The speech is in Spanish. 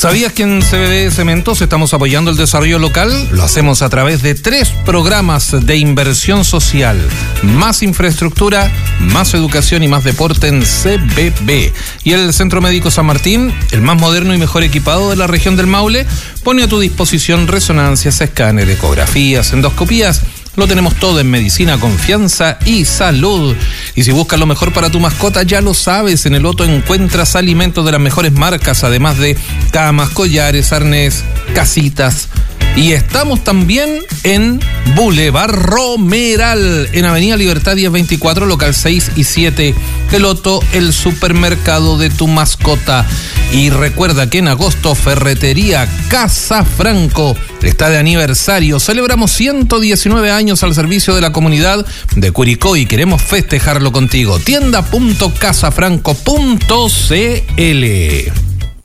¿Sabías que en CBD Cementos estamos apoyando el desarrollo local? Lo hacemos a través de 3 programas de inversión social. Más infraestructura, más educación y más deporte en CBB. Y el Centro Médico San Martín, el más moderno y mejor equipado de la región del Maule, pone a tu disposición resonancias, escáner, ecografías, endoscopías. Lo tenemos todo en medicina, confianza y salud. Y si buscas lo mejor para tu mascota, ya lo sabes, en el Otto encuentras alimentos de las mejores marcas, además de camas, collares, arnés, casitas. Y estamos también en Boulevard Romeral, en Avenida Libertad 1024, local 6 y 7. El Otto, el supermercado de tu mascota. Y recuerda que en agosto Ferretería Casa Franco está de aniversario. Celebramos 119 años al servicio de la comunidad de Curicó y queremos festejarlo contigo. Tienda.casafranco.cl.